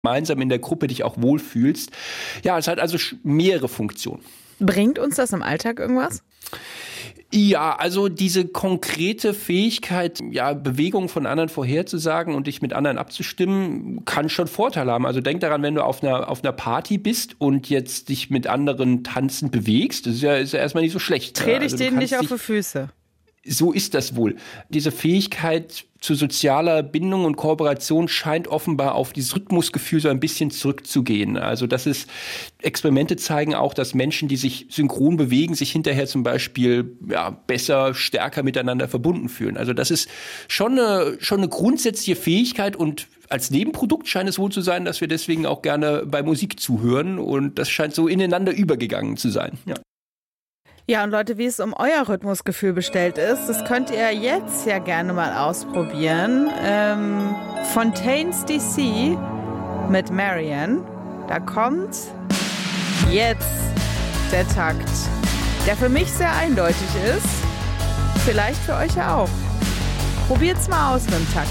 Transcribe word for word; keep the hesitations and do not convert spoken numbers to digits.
gemeinsam in der Gruppe dich auch wohlfühlst. Ja, es hat also mehrere Funktionen. Bringt uns das im Alltag irgendwas? Ja, also diese konkrete Fähigkeit, ja, Bewegungen von anderen vorherzusagen und dich mit anderen abzustimmen, kann schon Vorteile haben. Also denk daran, wenn du auf einer, auf einer Party bist und jetzt dich mit anderen tanzend bewegst, das ist ja, ist ja erstmal nicht so schlecht. Dreh dich also denen nicht auf die Füße. So ist das wohl. Diese Fähigkeit zu sozialer Bindung und Kooperation scheint offenbar auf dieses Rhythmusgefühl so ein bisschen zurückzugehen. Also das ist, Experimente zeigen auch, dass Menschen, die sich synchron bewegen, sich hinterher zum Beispiel ja, besser, stärker miteinander verbunden fühlen. Also das ist schon eine, schon eine grundsätzliche Fähigkeit und als Nebenprodukt scheint es wohl zu sein, dass wir deswegen auch gerne bei Musik zuhören und das scheint so ineinander übergegangen zu sein. Ja. Ja, und Leute, wie es um euer Rhythmusgefühl bestellt ist, das könnt ihr jetzt ja gerne mal ausprobieren. Ähm, Fontaines D C mit Marianne. Da kommt jetzt der Takt, der für mich sehr eindeutig ist. Vielleicht für euch ja auch. Probiert's mal aus mit dem Takt.